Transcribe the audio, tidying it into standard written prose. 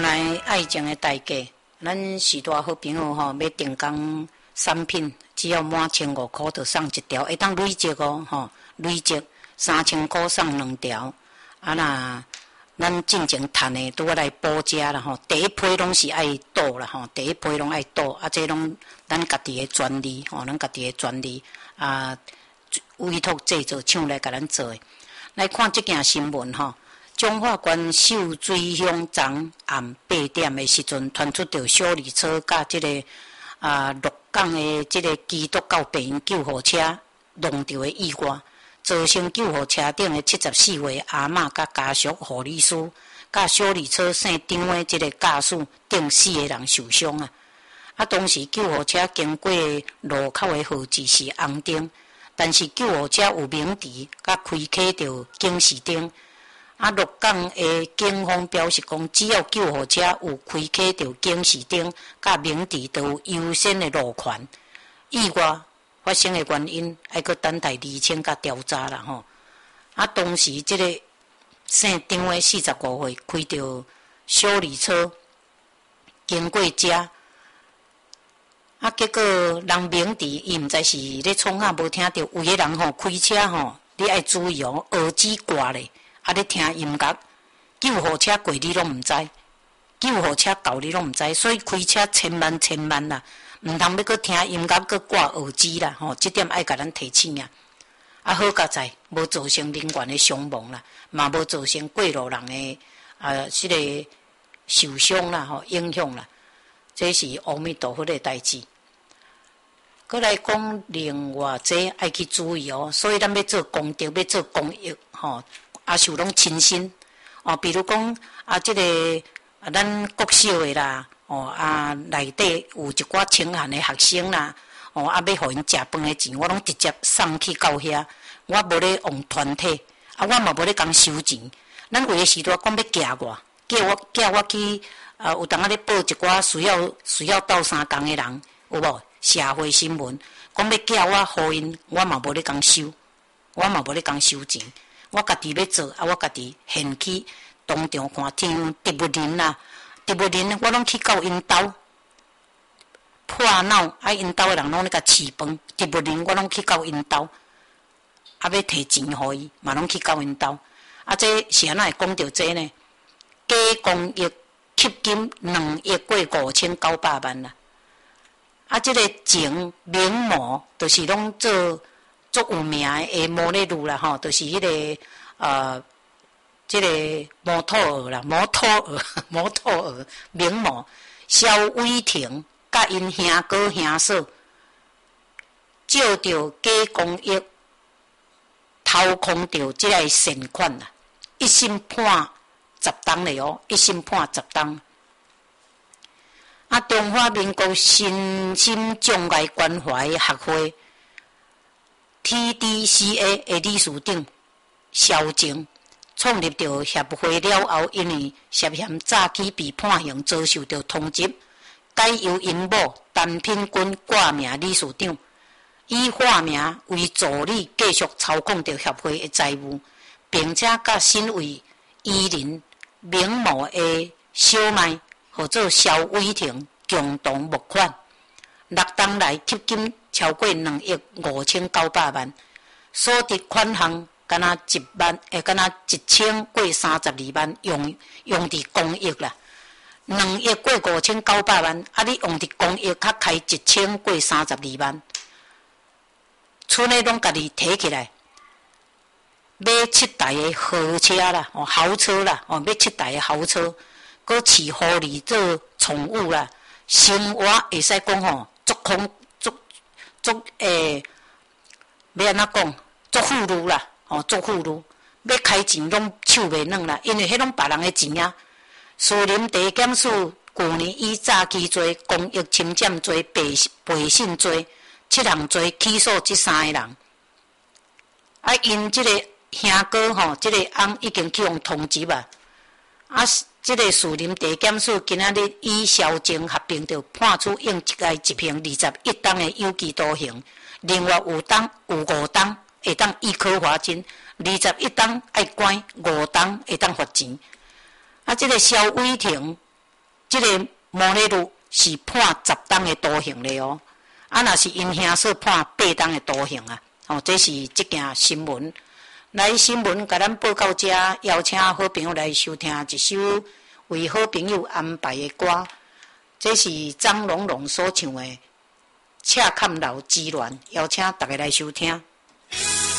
看来爱情的代价，咱许多好朋友吼，要订购产品，只要满1500块就送一条，会当累积哦，吼，累积3000块送2条。啊那咱进前赚的拄仔来补价啦吼，第一批拢是爱倒啦吼，第一批拢爱倒，啊这拢咱家己的专利吼，咱家己的专利啊，委托制作厂来甲咱做的。来看这件新闻吼。彰化县秀水乡昨暗8点的时阵，传出着小李车甲这个鹿港的这个基督教病院救护车弄着的意外，造成救护车顶的74岁阿嬷甲家属、护理师，甲小李车姓张的这个驾驶顶4个人受伤啊！啊，当时救护车经过路口的号志是红灯，但是救护车有鸣笛，甲开启着警示灯。啊，鹿港的警方表示讲，只要救护车有开启着警示灯、甲鸣笛，就有优先的路权。意外发生的原因，还阁等待厘清甲调查啦吼。啊，当时这个姓张的45岁开着小李车经过遮，啊，结果人鸣笛，伊毋知是咧创啊，无听到。有个人吼开车吼，你爱注意哦，耳机挂咧。啊！咧听音乐，救护车过你拢毋知，救护车到你拢毋知，所以开车千万啦，毋通要搁听音乐，搁挂耳机啦，吼！这点爱甲咱提醒啊。啊，好佳在无造成人员的伤亡啦，嘛无造成过路人的这个受伤啦，吼影响啦。这是阿弥陀佛的代志。搁来讲另外这爱去注意哦，所以咱要做功德，要做公益，吼。啊，是有拢亲身哦，比如讲啊，这个咱国小的啦，哦啊，内底有一寡清寒的学生啦，哦啊，要互因食饭的钱，我拢直接送去到遐，我无咧用团体，啊，我嘛无咧讲收钱。咱有诶时阵讲要寄我，叫我去有当啊咧报一寡需要斗相共的人，有无？社会新闻讲要叫我互因，我嘛无咧讲收，我嘛无咧讲收钱。我家己要做，啊，我家己现去当场看听植物人啦，植物人我拢去到因兜破闹，啊，因兜的人拢咧甲饲饭，植物人我拢去到因兜，啊，要摕钱互伊，嘛拢去到因兜，啊，这是安怎会讲到这呢？假公益吸金2亿过5900万啦，啊，这个前名模就是拢做。足有名的摩勒路啦吼，就是迄个这个摩托儿啦，摩托儿名模萧伟霆，甲因兄哥兄嫂，借着假公益，掏空着即个善款啦，一审判10档嘞哦，一审判10档。啊，中华民国身心障碍关怀协会。TDCA 的理事长萧晴创立着协会了后，因为涉嫌诈欺被判刑，遭受到通缉，改由因某陈品君挂名理事长，以化名为助理继续操控着协会的财务，并且甲身为伊人名模的小妹，或做萧伟霆共同募款，6档来吸金。超过2亿5900万，所得款项敢若敢若1000过32万用伫公益啦，2亿过5900万，啊，你用伫公益较开1000过32万，剩的拢家己摕起来，买7台的豪车啦，豪车啦，买7台的豪车，搁饲狐狸做宠物啦，生活会使讲吼，要安怎讲？足富裕啦，足富裕，要开钱拢手袂软啦，因为迄拢别人的钱啊。士林地检署去年以诈欺罪、公益侵占罪、背信罪7项罪起诉这3个人。啊，因这个兄哥吼，这个翁已经去用通缉啊。啊，这个士林地检署今仔日以萧晴合并着判处用一概执行21档的有期徒刑，另外5档会当依科罚金，21档爱关，5档会当罚钱。啊，这个萧伟霆这个摩勒律是判10当的徒刑的哦。啊，若是因兄嫂判8当的徒刑啊。哦，这是这件新闻。来新闻，甲咱报到这，邀请好朋友来收听一首为好朋友安排的歌。这是张龙龙所唱的《赤坎楼之恋》，邀请大家来收听。